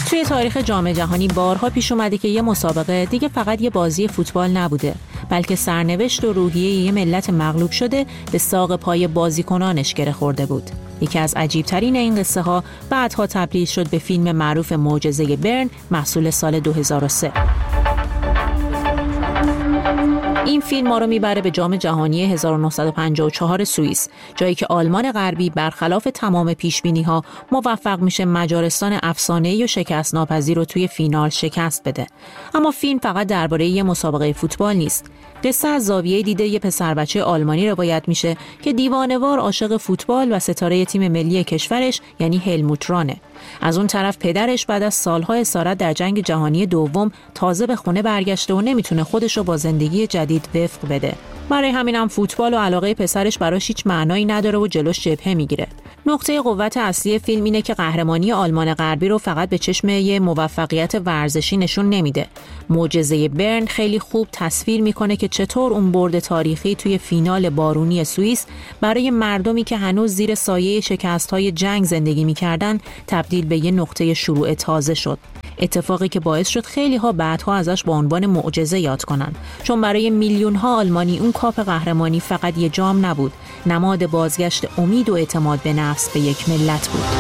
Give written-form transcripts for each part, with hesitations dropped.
توی تاریخ جام جهانی بارها پیش اومده که یه مسابقه دیگه فقط یه بازی فوتبال نبوده، بلکه سرنوشت و روحیه یه ملت مغلوب شده به ساق پای بازیکنانش گره خورده بود. یکی از عجیب‌ترین این قصه ها بعدها تبدیل شد به فیلم معروف معجزه برن محصول سال 2003. این فیلم ما رو میبره به جام جهانی 1954 سوئیس، جایی که آلمان غربی برخلاف تمام پیشبینی‌ها موفق میشه مجارستان افسانه‌ای و شکست ناپذیر رو توی فینال شکست بده. اما فیلم فقط درباره یه مسابقه فوتبال نیست. قصه از زاویه دید یه پسر بچه آلمانی روایت میشه که دیوانه‌وار عاشق فوتبال و ستاره تیم ملی کشورش یعنی هلموت رانه. از اون طرف پدرش بعد از سالها اسارت در جنگ جهانی دوم تازه به خونه برگشته و نمیتونه خودش رو با زندگی جدید وفق بده. برای همینم فوتبال و علاقه پسرش براش هیچ معنایی نداره و جلوش جبهه میگیره. نقطه قوت اصلی فیلم اینه که قهرمانی آلمان غربی رو فقط به چشم یه موفقیت ورزشی نشون نمیده. معجزه برن خیلی خوب تصویر میکنه که چطور اون برد تاریخی توی فینال بارونی سوئیس برای مردمی که هنوز زیر سایه شکست‌های جنگ زندگی میکردن تبدیل به یه نقطه شروع تازه شد. اتفاقی که باعث شد خیلی ها بعدها ازش با عنوان معجزه یاد کنن، چون برای میلیون ها آلمانی اون کاپ قهرمانی فقط یه جام نبود، نماد بازگشت امید و اعتماد به نفس به یک ملت بود.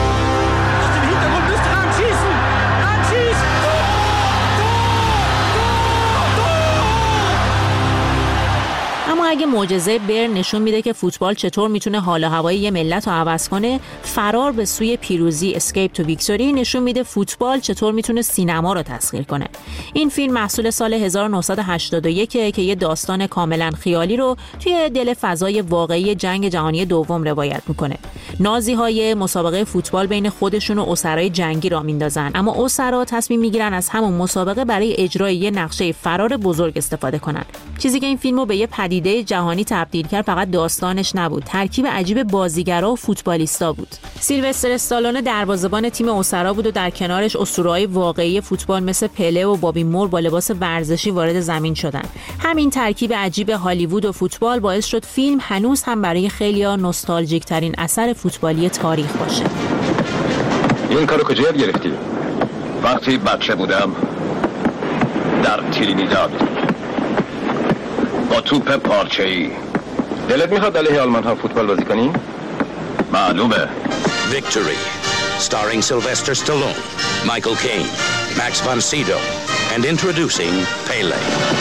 اگه معجزه برن نشون میده که فوتبال چطور میتونه حال و هوای یه ملت رو عوض کنه، فرار به سوی پیروزی اسکیپ تو ویکتوری نشون میده فوتبال چطور میتونه سینما رو تسخیر کنه. این فیلم محصول سال 1981 که یه داستان کاملا خیالی رو توی دل فضای واقعی جنگ جهانی دوم روایت میکنه. نازی‌های مسابقه فوتبال بین خودشون و اسرای جنگی را میندازن، اما اسرا تصمیم میگیرن از همون مسابقه برای اجرای یه نقشه فرار بزرگ استفاده کنن. چیزی که این فیلمو به یه پدیده جهانی تبدیل کرد فقط داستانش نبود، ترکیب عجیب بازیگرا و فوتبالیستا بود. سیلوستر استالونه دروازه‌بان تیم اسرا بود و در کنارش اسطوره‌های واقعی فوتبال مثل پله و بابی مور با لباس ورزشی وارد زمین شدن. همین ترکیب عجیب هالیوود و فوتبال باعث شد فیلم هنوز هم برای خیلی‌ها نوستالژیک ترین اثر فوتبالی تاریخ باشه. این کارو کجا یاد گرفتی؟ وقتی بچه بودم در ترینیداد با توپ پارچه‌ای. دلت میخواد علیه آلمان ها فوتبال بازی کنی؟ معلومه. Victory, starring Sylvester Stallone, Michael Caine, Max von Sydow, and introducing Pele.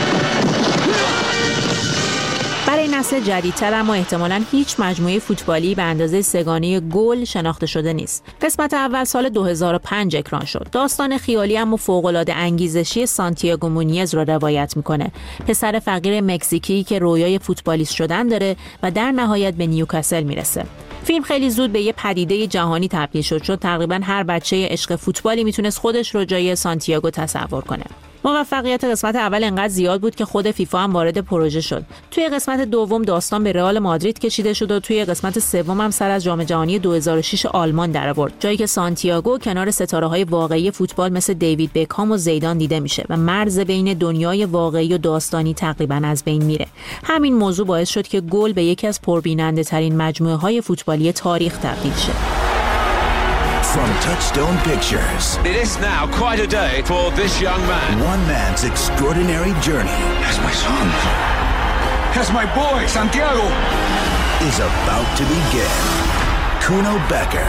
برای نسل جدیدتر اما احتمالاً هیچ مجموعه فوتبالی به اندازه سگانه گل شناخته شده نیست. قسمت اول سال 2005 اکران شد. داستان خیالی اما فوق‌العاده انگیزشی سانتیاگو مونیز را روایت میکنه. پسر فقیر مکزیکی که رویای فوتبالیست شدن داره و در نهایت به نیوکاسل میرسه. فیلم خیلی زود به یه پدیده جهانی تبدیل شد، چون تقریباً هر بچه عشق فوتبالی میتونست خودش رو جای سانتیاگو تصور کنه. موفقیت قسمت اول انقدر زیاد بود که خود فیفا هم وارد پروژه شد. توی قسمت دوم داستان به رئال مادرید کشیده شد و توی قسمت سوم هم سر از جام جهانی 2006 آلمان درآورد، جایی که سانتیاگو کنار ستاره‌های واقعی فوتبال مثل دیوید بکهام و زیدان دیده میشه و مرز بین دنیای واقعی و داستانی تقریباً از بین میره. همین موضوع باعث شد که گل به یکی از پربیننده‌ترین مجموعه‌های فوتبالی تاریخ تبدیل شه. From Touchstone Pictures. It is now quite a day for this young man. One man's extraordinary journey. That's my son. That's my boy, Santiago. Is about to begin. Kuno Becker.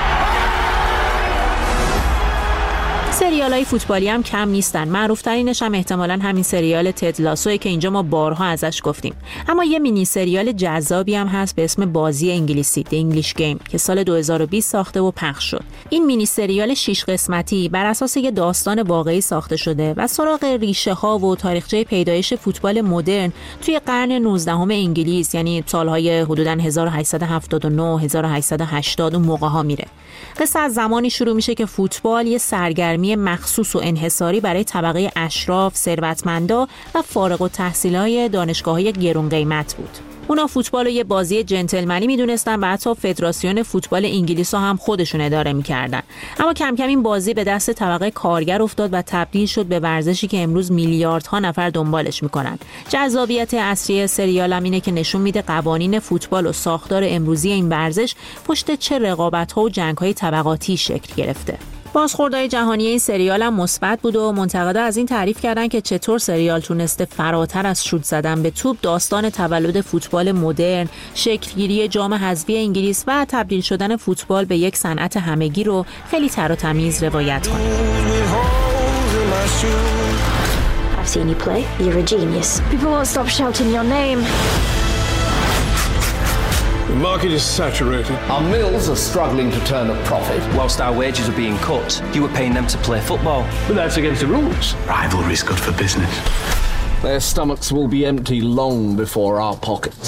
سریال‌های فوتبالی هم کم نیستن. معروف‌ترینش هم احتمالاً همین سریال تد لاسوئه که اینجا ما بارها ازش گفتیم. اما یه مینی سریال جذابی هم هست به اسم بازی انگلیسی The English Game که سال 2020 ساخته و پخش شد. این مینی سریال 6 قسمتی بر اساس یه داستان واقعی ساخته شده و سراغ ریشه‌ها و تاریخچه پیدایش فوتبال مدرن توی قرن 19 انگلیس، یعنی سال‌های حدوداً 1879 1880 اون موقع‌ها میره. قصه از زمانی شروع میشه که فوتبال یه سرگرمی مخصوص و انحصاری برای طبقه اشراف، ثروتمندا و فارغ التحصیلای دانشگاه‌های گرون قیمت بود. اونا فوتبال رو یه بازی جنتلمنی میدونستن و حتی فدراسیون فوتبال انگلیس هم خودشون اداره میکردن. اما کم کم این بازی به دست طبقه کارگر افتاد و تبدیل شد به ورزشی که امروز میلیاردها نفر دنبالش میکنن. جذابیت اصلی سریال هم اینه که نشون میده قوانین فوتبال و ساختار امروزی این ورزش پشت چه رقابت‌ها و جنگ‌های طبقاتی شکل گرفته. بازخوردهای جهانی این سریال هم مثبت بود و منتقدا از این تعریف کردن که چطور سریال تونسته فراتر از شوت زدن به توپ داستان تولد فوتبال مدرن، شکلگیری جام حذفی انگلیس و تبدیل شدن فوتبال به یک صنعت همگی رو خیلی تر و تمیز روایت کنه. I've seen you play. You're a genius. People won't stop shouting your name. The market is saturated. Our mills are struggling to turn a profit. Whilst our wages are being cut, you were paying them to play football. But that's against the rules. Rivalry is good for business. Their stomachs will be empty long before our pockets.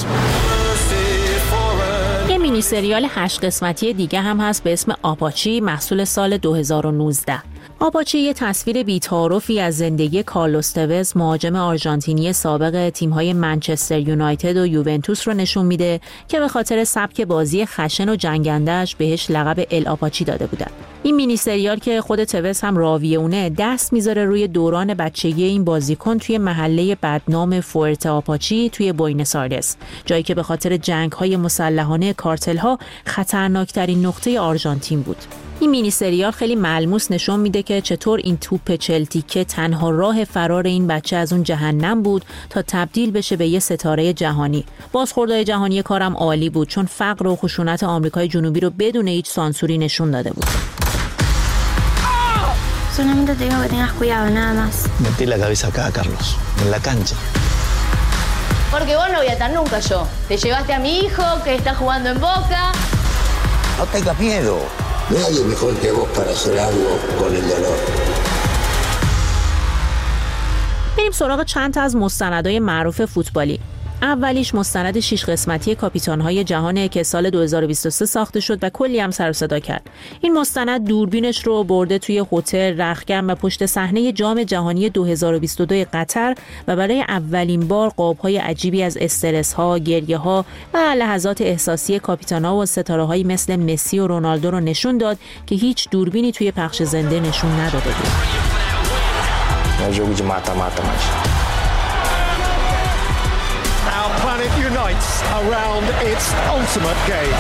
یه مینی سریال 8 قسمتی دیگه هم هست به اسم آپاچی، محصول سال 2019. آپاچی یه تصویر بی‌تعارفی از زندگی کارلوس توز، مهاجم آرژانتینی سابق تیم‌های منچستر یونایتد و یوونتوس رو نشون میده که به خاطر سبک بازی خشن و جنگنده‌اش بهش لقب ال آپاچی داده بودن. این مینی سریال که خود توز هم راوی اونه دست میذاره روی دوران بچگی این بازیکن توی محله بدنام فورت آپاچی توی بوینس آیرس، جایی که به خاطر جنگ‌های مسلحانه کارتل‌ها خطرناکترین نقطه آرژانتین بود. این مینی سریال خیلی ملموس نشون میده که چطور این توپ چلتیکه تنها راه فرار این بچه از اون جهنم بود تا تبدیل بشه به یه ستاره جهانی. بازخوردهای جهانی کارم عالی بود چون فقر و خشونت آمریکای جنوبی رو بدون هیچ سانسوری نشون داده بود. Solamente te digo que tengas cuidado, nada más. Metí la cabeza acá, Carlos, en la cancha. Porque vos no voy a estar nunca yo. Te llevaste a mi hijo que está jugando en Boca. No tengas miedo. Nadie mejor que vos para hacer algo con el dolor. بریم سراغ چند تا از مستندهای معروف فوتبالی. اولیش مستند 6 قسمتی کاپیتان‌های جهانه که سال 2023 ساخته شد و کلی هم سر و صدا کرد. این مستند دوربینش رو برده توی هتل، رختکن و پشت صحنه جام جهانی 2022 قطر و برای اولین بار قاب‌های عجیبی از استرس‌ها، گریه‌ها و لحظات احساسی کاپیتان‌ها و ستاره‌هایی مثل مسی و رونالدو رو نشون داد که هیچ دوربینی توی پخش زنده نشون نداده بود. Unites around its ultimate game.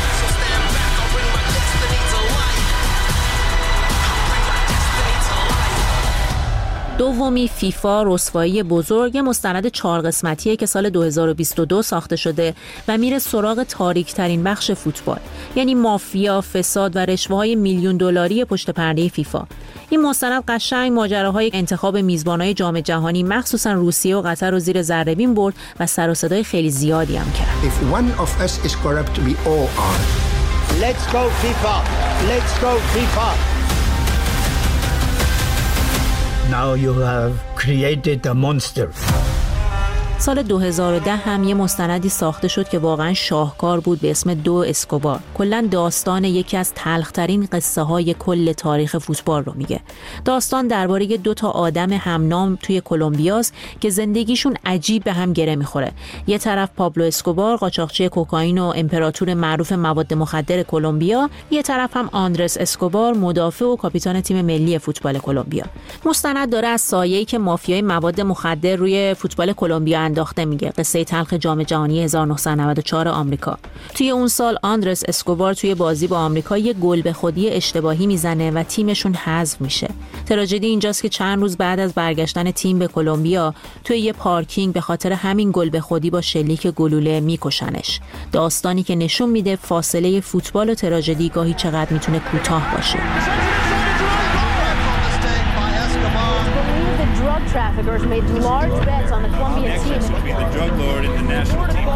دومی فیفا رسوایی بزرگ، مستند 4 قسمتیه که سال 2022 ساخته شده و میره سراغ تاریک‌ترین بخش فوتبال، یعنی مافیا، فساد و رشوه‌های میلیون دلاری پشت پرده فیفا. این مستند قشنگ ماجراهای انتخاب میزبانای جام جهانی مخصوصا روسیه و قطر رو زیر ذره‌بین برد و سر و صدای خیلی زیادی هم کرد. If one of us is corrupt, we all are. Let's go FIFA. Let's go FIFA. Now you have created a monster. سال 2010 هم یه مستندی ساخته شد که واقعا شاهکار بود به اسم دو اسکوبار. کلاً داستان یکی از تلخ‌ترین قصه های کل تاریخ فوتبال رو میگه. داستان درباره 2 تا آدم همنام توی کلمبیاست که زندگیشون عجیب به هم گره میخوره. یه طرف پابلو اسکوبار، قاچاقچی کوکائین و امپراتور معروف مواد مخدر کلمبیا، یه طرف هم آندرس اسکوبار، مدافع و کاپیتان تیم ملی فوتبال کلمبیا. مستند داره از سایه‌ای که مافیای مواد مخدر روی فوتبال کلمبیا انداخته میگه. قصه تلخ جام جهانی 1994 آمریکا. توی اون سال آندرس اسکوبار توی بازی با آمریکا یه گل به خودی اشتباهی میزنه و تیمشون حذف میشه. تراژدی اینجاست که چند روز بعد از برگشتن تیم به کلمبیا توی یه پارکینگ به خاطر همین گل به خودی با شلیک گلوله میکشنش. داستانی که نشون میده فاصله فوتبال و تراژدی گاهی چقدر میتونه کوتاه باشه. Traffickers made large bets on the Colombian team. The drug lord in the national team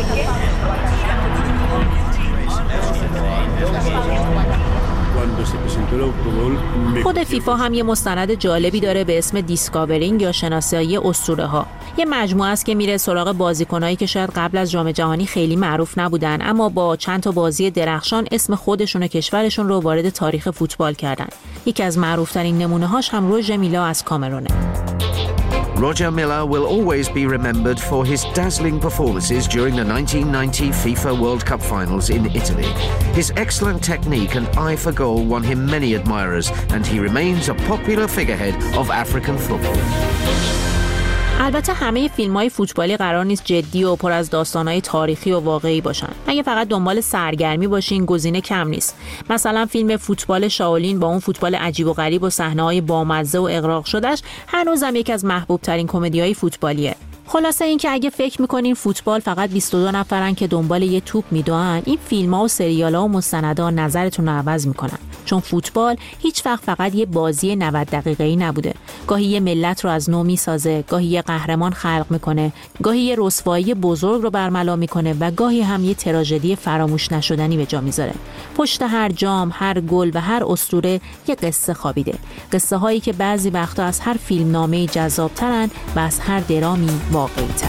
خود فیفا هم یه مستند جالبی داره به اسم دیسکاورینگ یا شناسایی اسطوره ها. یه مجموعه است که میره سراغ بازیکنایی که شاید قبل از جام جهانی خیلی معروف نبودن اما با چند تا بازی درخشان اسم خودشون و کشورشون رو وارد تاریخ فوتبال کردن. یکی از معروف‌ترین نمونه‌هاش هم روژر میلا از کامرونه. Roger Milla will always be remembered for his dazzling performances during the 1990 FIFA World Cup finals in Italy. His excellent technique and eye for goal won him many admirers, and he remains a popular figurehead of African football. البته همه فیلم‌های فوتبالی قرار نیست جدی و پر از داستان‌های تاریخی و واقعی باشن. اگه فقط دنبال سرگرمی باشین گزینه کم نیست. مثلا فیلم فوتبال شاولین با اون فوتبال عجیب و غریب و صحنه‌های بامزه و اغراق شدهش هنوزم یکی از محبوب‌ترین کمدی‌های فوتبالیه. خلاصه این که اگه فکر میکنین فوتبال فقط 22 نفرن که دنبال یه توپ میدوئن، این فیلم‌ها و سریال‌ها و مستندها نظرتون رو عوض میکنن. چون فوتبال هیچ وقت فقط یه بازی 90 دقیقه‌ای نبوده. گاهی یه ملت رو از نو میسازه، گاهی یه قهرمان خلق میکنه، گاهی یه رسوایی بزرگ رو برملا میکنه و گاهی هم یه تراژدی فراموش نشدنی به جا میذاره. پشت هر جام، هر گل و هر اسطوره یه قصه خوابیده. قصه هایی که بعضی وقتا از هر فیلمنامه‌ای جذاب‌ترن و از هر درامی واقعی‌تر.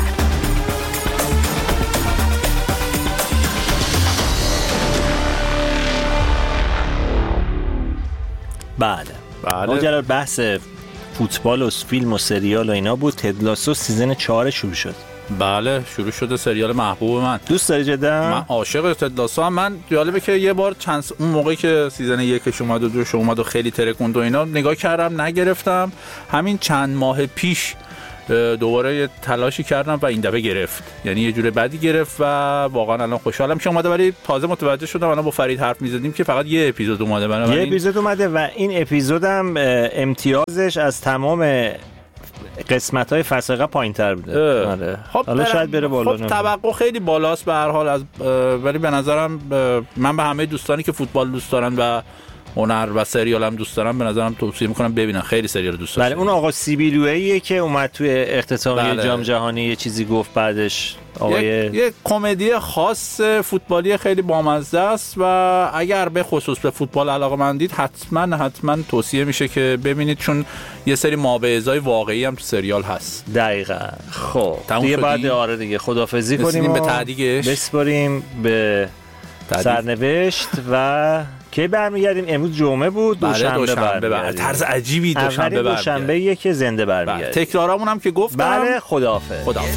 بله. ماجرا بحث فوتبال و فیلم و سریال و اینا بود. تد لاسو سیزن 4 شروع شد. بله شروع شده، سریال محبوب من. دوست داری جدا؟ من عاشق تد لاسو هم. من جالبه که یه بار اون موقعی که سیزن 1 اومد و 2 اومد و خیلی ترکوند و اینا نگاه کردم نگرفتم. همین چند ماه پیش دوباره یه تلاشی کردم و این دفعه گرفت، یعنی یه جور بدی گرفت و واقعا الان خوشحالم که اومده. ولی تازه متوجه شدم الان با فرید حرف می‌زدیم که فقط یه اپیزود اومده. یه اپیزود اومده و این اپیزودم امتیازش از تمام قسمت‌های فصل پایین‌تر بوده. آره. خب حالا شاید بره بالا. خب توقع خیلی بالاست به هر حال از ولی به نظرم من به همه دوستانی که فوتبال دوست دارن و هنر و سریال هم دوست دارم به نظرم توصیه میکنم ببینن. خیلی سریال دوست دارم. بله اون آقا سیبیلوئیه که اومد توی اختتامیه جام جهانی یه چیزی گفت بعدش. یه کمدی خاص فوتبالی خیلی بامزه است و اگر به خصوص به فوتبال علاقه‌مندید حتما توصیه میشه که ببینید، چون یه سری مابعضای واقعی هم تو سریال هست. دقیقاً. خب دیگه بعد آره دیگه خدافظی کنیم به تعدیقش، بسپاریم به سرنوشت و کی برمیگردیم؟ امروز جمعه بود، دوشنبه برمیگردیم. طرز عجیبی دوشنبه دوشنبه که زنده برمیگردیم. تکرارامون هم که گفتم. بله خداحافظ.